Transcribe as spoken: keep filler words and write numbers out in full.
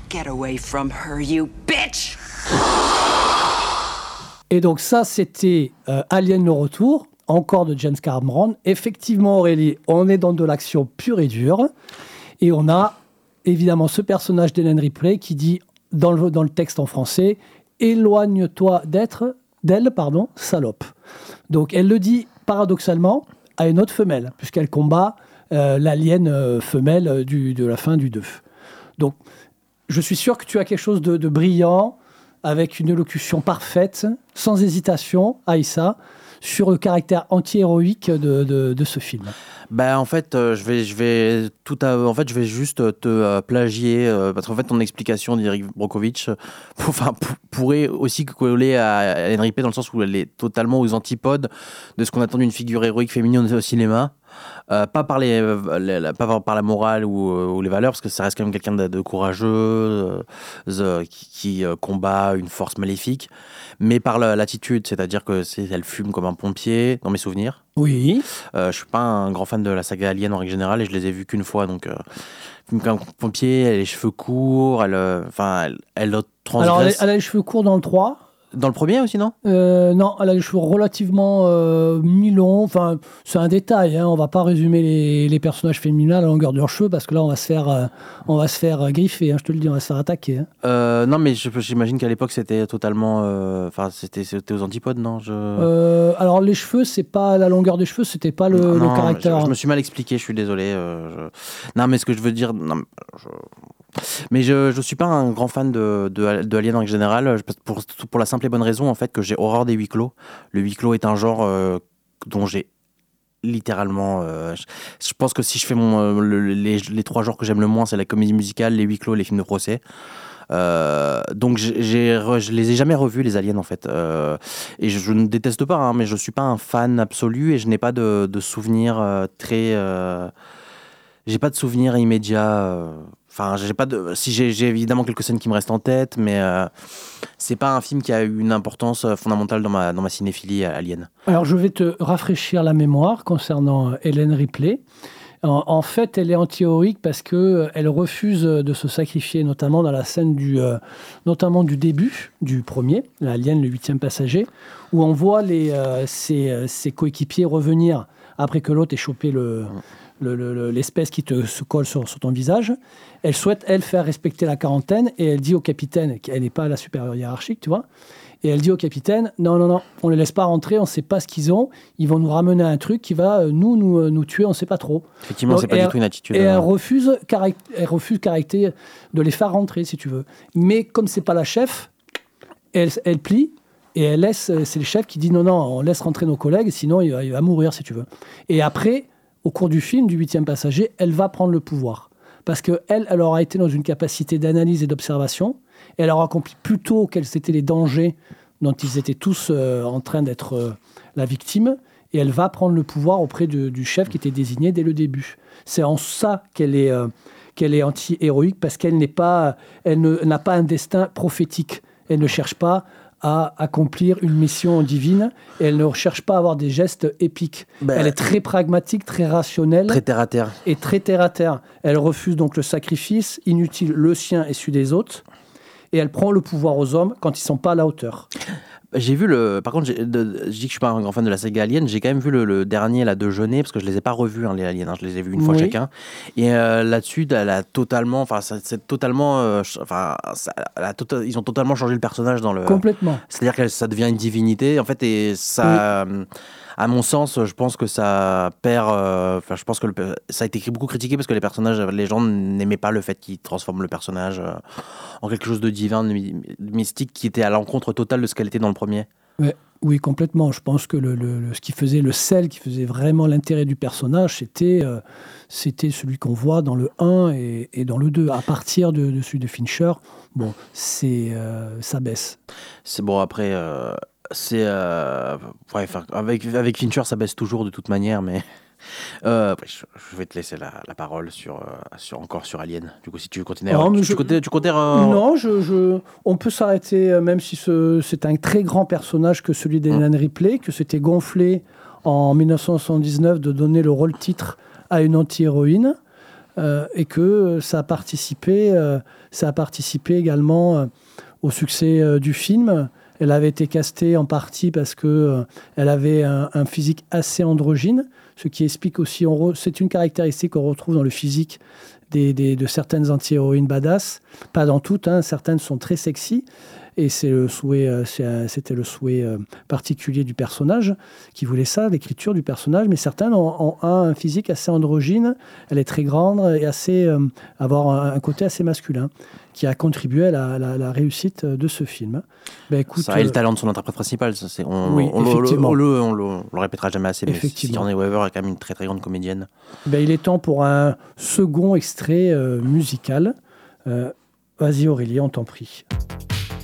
Get away from her, you bitch! Et donc ça, c'était euh, Alien le retour, encore de James Cameron. Effectivement, Aurélie, on est dans de l'action pure et dure. Et on a évidemment ce personnage d'Hélène Ripley qui dit, dans le, dans le texte en français, « Éloigne-toi d'être, d'elle, pardon, salope ». Donc elle le dit paradoxalement à une autre femelle, puisqu'elle combat euh, l'alien euh, femelle du, de la fin du deux. Donc je suis sûr que tu as quelque chose de, de brillant, avec une élocution parfaite, sans hésitation, Aïssa, sur le caractère anti-héroïque de, de, de ce film. Ben en fait, euh, je vais, je vais tout, à, en fait, je vais juste te euh, plagier euh, parce qu'en fait, ton explication d'Eric Brockovich, euh, pour, enfin, pour, pourrait aussi coller à Hélène Ripley dans le sens où elle est totalement aux antipodes de ce qu'on attend d'une figure héroïque féminine au cinéma. Euh, pas, par les, les, pas par, par la morale ou, ou les valeurs, parce que ça reste quand même quelqu'un de, de courageux, euh, euh, qui, qui euh, combat une force maléfique, mais par la, l'attitude, c'est-à-dire que c'est, elle fume comme un pompier, dans mes souvenirs. Oui. Euh, je suis pas un grand fan de la saga Alien en règle générale, et je les ai vus qu'une fois, donc euh, fume comme un pompier, elle a les cheveux courts, elle, enfin, elle, elle transgresse. Alors, elle, elle a les cheveux courts dans le trois. Dans le premier aussi, non euh, Non, elle a les cheveux relativement euh, mi-longs. Enfin, c'est un détail. Hein. On va pas résumer les, les personnages féminins à la longueur de leurs cheveux parce que là, on va se faire, euh, on va se faire euh, griffer. Hein, je te le dis, on va se faire attaquer. Hein. Euh, non, mais je, j'imagine qu'à l'époque, c'était totalement. Enfin, euh, c'était, c'était aux antipodes, non je... euh, Alors, les cheveux, c'est pas la longueur des cheveux, c'était pas le, non, le non, caractère. Je, je me suis mal expliqué, je suis désolé. Euh, je... Non, mais ce que je veux dire. Non, je... Mais je ne suis pas un grand fan de, de, de Alien en général, pour, pour la simple et bonne raison en fait, que j'ai horreur des huis clos. Le huis clos est un genre euh, dont j'ai littéralement... Euh, je, je pense que si je fais mon, euh, le, les, les trois genres que j'aime le moins, c'est la comédie musicale, les huis clos, les films de procès. Euh, donc j'ai, j'ai, je les ai jamais revus les aliens en fait euh, et je, je ne déteste pas hein, mais je suis pas un fan absolu et je n'ai pas de, de souvenirs euh, très... Euh, j'ai pas de souvenirs immédiats... Enfin, j'ai pas de. Si j'ai, j'ai évidemment quelques scènes qui me restent en tête, mais euh, c'est pas un film qui a eu une importance fondamentale dans ma dans ma cinéphilie Alien. Alors, je vais te rafraîchir la mémoire concernant Hélène Ripley. En, en fait, elle est anti-héroïque parce que elle refuse de se sacrifier, notamment dans la scène du, euh, notamment du début du premier, l'Alien, le huitième passager, où on voit les euh, ses, ses coéquipiers revenir après que l'autre ait chopé le. Le, le, l'espèce qui te se colle sur, sur ton visage. Elle souhaite, elle, faire respecter la quarantaine et elle dit au capitaine, qu'elle n'est pas la supérieure hiérarchique, tu vois, et elle dit au capitaine, non, non, non, on ne les laisse pas rentrer, on ne sait pas ce qu'ils ont, ils vont nous ramener un truc qui va nous, nous, nous tuer, on ne sait pas trop. Effectivement, donc, c'est pas elle, du tout une attitude. Et euh... elle refuse, caract- elle refuse caractère de les faire rentrer, si tu veux. Mais comme ce n'est pas la chef, elle, elle plie, et elle laisse, c'est le chef qui dit, non, non, on laisse rentrer nos collègues, sinon il va, il va mourir, si tu veux. Et après... Au cours du film, du huitième passager, elle va prendre le pouvoir. Parce qu'elle, elle aura été dans une capacité d'analyse et d'observation. Et elle aura compris plus tôt quels étaient les dangers dont ils étaient tous euh, en train d'être euh, la victime. Et elle va prendre le pouvoir auprès de, du chef qui était désigné dès le début. C'est en ça qu'elle est, euh, qu'elle est anti-héroïque, parce qu'elle n'est pas, elle ne, n'a pas un destin prophétique. Elle ne cherche pas à accomplir une mission divine et elle ne recherche pas à avoir des gestes épiques. Ben, elle est très pragmatique, très rationnelle. Très terre à terre. Et très terre à terre. Elle refuse donc le sacrifice inutile, le sien et celui des autres. Et elle prend le pouvoir aux hommes quand ils ne sont pas à la hauteur. J'ai vu le. Par contre, j'ai, de, je dis que je suis pas un grand fan de la saga Alien. J'ai quand même vu le, le dernier là de Jeunet parce que je les ai pas revus hein, les Aliens. Hein, je les ai vus une fois oui. chacun. Et euh, là-dessus, elle a totalement. Enfin, c'est totalement. Enfin, euh, tota, ils ont totalement changé le personnage dans le. Complètement. C'est-à-dire que ça devient une divinité en fait et ça. Oui. À mon sens, je pense que ça perd. Enfin, euh, je pense que le, ça a été beaucoup critiqué parce que les personnages, les gens n'aimaient pas le fait qu'ils transforment le personnage euh, en quelque chose de divin, de mystique, qui était à l'encontre totale de ce qu'elle était dans le premier. Ouais, oui, complètement. Je pense que le, le, le, ce qui faisait le sel, qui faisait vraiment l'intérêt du personnage, c'était, euh, c'était celui qu'on voit dans le un et, et dans le deux. À partir de, de celui de Fincher, bon, c'est, euh, ça baisse. C'est bon, après. Euh... C'est euh, ouais, avec avec Fincher ça baisse toujours de toute manière mais euh, je, je vais te laisser la, la parole sur euh, sur encore sur Alien du coup si tu veux continuer non, tu, je, tu, côté, tu côté, euh... non je, je on peut s'arrêter même si ce, c'est un très grand personnage que celui d'Hélène mmh. Ripley que c'était gonflé en dix-neuf cent soixante-dix-neuf de donner le rôle titre à une anti-héroïne. euh, et que ça a participé, euh, ça a participé également euh, au succès euh, du film. Elle avait été castée en partie parce que euh, elle avait un, un physique assez androgyne, ce qui explique aussi, on re, c'est une caractéristique qu'on retrouve dans le physique des, des, de certaines anti-héroïnes badass, pas dans toutes, hein, certaines sont très sexy. Et c'est le souhait, c'est, c'était le souhait particulier du personnage qui voulait ça, l'écriture du personnage. Mais certains ont, ont un physique assez androgyne. Elle est très grande et assez euh, avoir un côté assez masculin, qui a contribué à la, la, la réussite de ce film. Ben, écoute, ça a le talent de son interprète principal. Ça, c'est, on, oui, on, effectivement. On, le, on, le, on le répétera jamais assez. Mais Sigourney Weaver est quand même une très très grande comédienne. Ben, il est temps pour un second extrait euh, musical. Euh, vas-y Aurélie, on t'en prie.